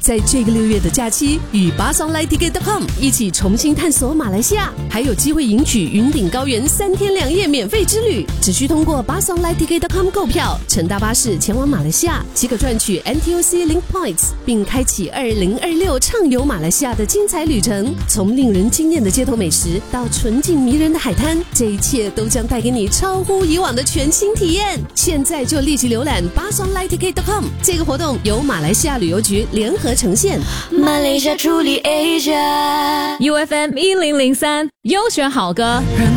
在这个6月的假期，与巴松来ticket.com一起重新探索马来西亚，还有机会赢取云顶高原3天2夜免费之旅。只需通过巴松来ticket.com购票，乘搭巴士前往马来西亚，即可赚取 NTUC Link Points， 并开启2026畅游马来西亚的精彩旅程。从令人惊艳的街头美食到纯净迷人的海滩，这一切都将带给你超乎以往的全新体验。现在就立即浏览巴松来ticket.com， 这个活动由马来西亚旅游局联合呈现。 马来西亚truly Asia UFM 1003优选好歌。